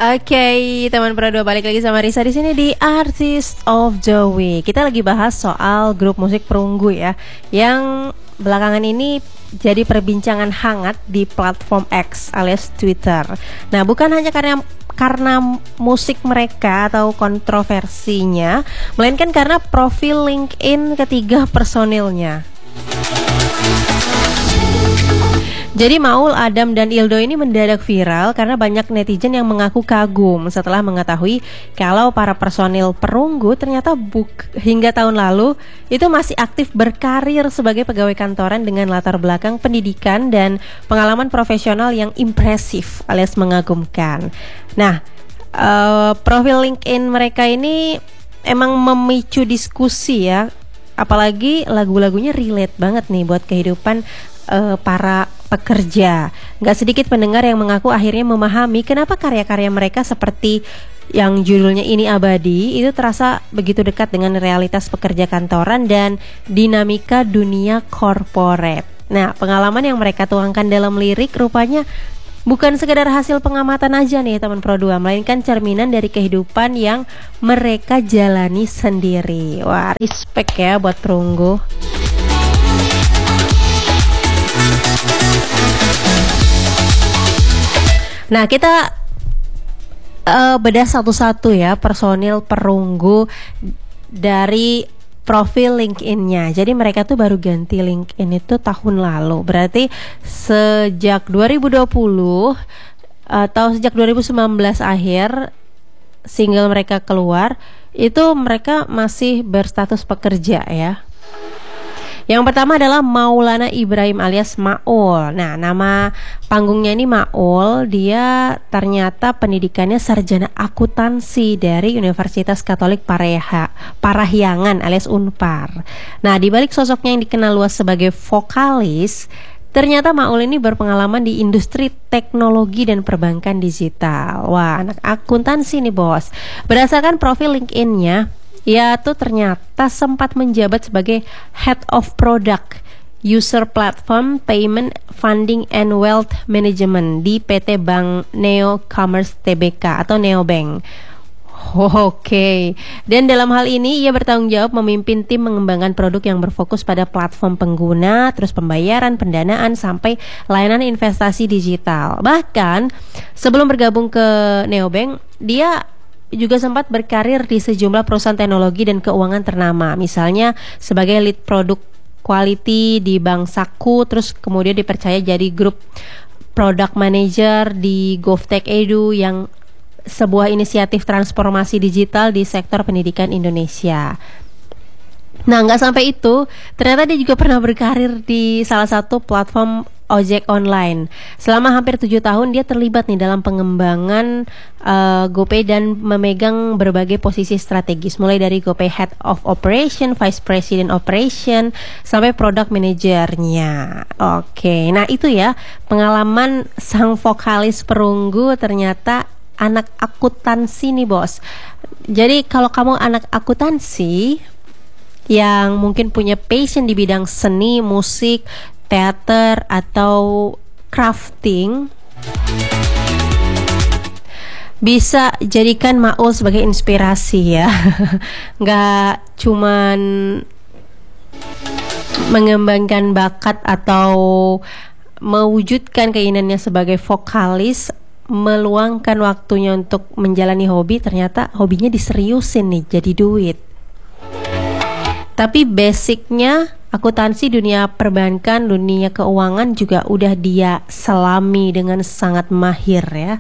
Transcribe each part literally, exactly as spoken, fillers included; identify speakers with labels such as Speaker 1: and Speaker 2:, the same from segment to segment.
Speaker 1: Oke, teman Pro dua balik lagi sama Risa di sini di Artist of the Week. Kita lagi bahas soal grup musik perunggu ya, yang belakangan ini jadi perbincangan hangat di platform X alias Twitter. Nah, bukan hanya karena karena musik mereka atau kontroversinya, melainkan karena profil LinkedIn ketiga personilnya. Jadi Maul, Adam, dan Ildo ini mendadak viral karena banyak netizen yang mengaku kagum setelah mengetahui kalau para personil perunggu ternyata buk, hingga tahun lalu itu masih aktif berkarir sebagai pegawai kantoran dengan latar belakang pendidikan dan pengalaman profesional yang impresif alias mengagumkan. Nah, uh, profil LinkedIn mereka ini emang memicu diskusi ya, apalagi lagu-lagunya relate banget nih buat kehidupan Uh, para pekerja. Gak sedikit pendengar yang mengaku akhirnya memahami kenapa karya-karya mereka seperti yang judulnya Ini Abadi itu terasa begitu dekat dengan realitas pekerja kantoran dan dinamika dunia korporat. Nah, pengalaman yang mereka tuangkan dalam lirik rupanya bukan sekedar hasil pengamatan aja nih teman Pro dua, melainkan cerminan dari kehidupan yang mereka jalani sendiri. Wah, respect ya buat perunggu. Nah, kita uh, bedah satu-satu ya personil perunggu dari profil LinkedIn-nya. Jadi mereka tuh baru ganti LinkedIn itu tahun lalu. Berarti sejak dua ribu dua puluh atau sejak dua ribu sembilan belas akhir single mereka keluar, itu mereka masih berstatus pekerja ya. Yang pertama adalah Maulana Ibrahim alias Maul. Nah, nama panggungnya ini Maul. Dia ternyata pendidikannya sarjana akuntansi dari Universitas Katolik Pareha, Parahyangan alias Unpar. Nah, di balik sosoknya yang dikenal luas sebagai vokalis, ternyata Maul ini berpengalaman di industri teknologi dan perbankan digital. Wah, anak akuntansi nih bos. Berdasarkan profil LinkedIn-nya, ia tuh ternyata sempat menjabat sebagai Head of Product, User Platform, Payment, Funding, and Wealth Management di P T Bank Neo Commerce T B K atau Neobank. Oh, Oke, okay. Dan dalam hal ini ia bertanggung jawab memimpin tim mengembangkan produk yang berfokus pada platform pengguna, terus pembayaran, pendanaan, sampai layanan investasi digital. Bahkan sebelum bergabung ke Neobank, dia juga sempat berkarir di sejumlah perusahaan teknologi dan keuangan ternama, misalnya sebagai lead product quality di Bank Saku, terus kemudian dipercaya jadi grup product manager di GovTech Edu yang sebuah inisiatif transformasi digital di sektor pendidikan Indonesia. Nah, nggak sampai itu, ternyata dia juga pernah berkarir di salah satu platform ojek online. Selama hampir tujuh tahun dia terlibat nih dalam pengembangan uh, GoPay dan memegang berbagai posisi strategis, mulai dari GoPay Head of Operation, Vice President Operation, sampai Product Managernya. Oke, nah itu ya pengalaman sang vokalis perunggu, ternyata anak akuntansi nih bos. Jadi kalau kamu anak akuntansi yang mungkin punya passion di bidang seni, musik, teater, atau crafting, bisa jadikan Maul sebagai inspirasi ya. Nggak cuman mengembangkan bakat atau mewujudkan keinginannya sebagai vokalis, meluangkan waktunya untuk menjalani hobi, ternyata hobinya diseriusin nih jadi duit. Tapi basicnya akuntansi, dunia perbankan, dunia keuangan juga udah dia selami dengan sangat mahir ya.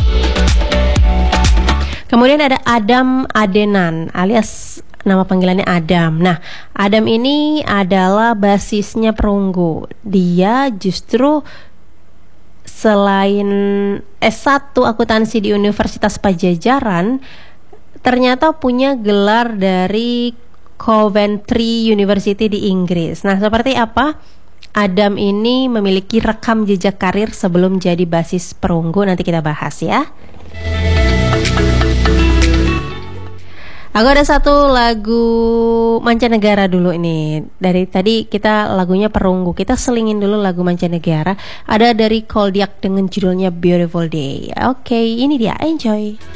Speaker 1: Kemudian ada Adam Adenan alias nama panggilannya Adam. Nah, Adam ini adalah basisnya perunggu. Dia justru selain S satu akuntansi di Universitas Pajajaran, ternyata punya gelar dari Coventry University di Inggris. Nah, seperti apa? Adam ini memiliki rekam jejak karir sebelum jadi basis perunggu, nanti kita bahas ya. Aku ada satu lagu mancanegara dulu ini. Dari tadi kita lagunya Perunggu, kita selingin dulu lagu mancanegara. Ada dari Koldiak dengan judulnya Beautiful Day. Oke, ini dia, enjoy.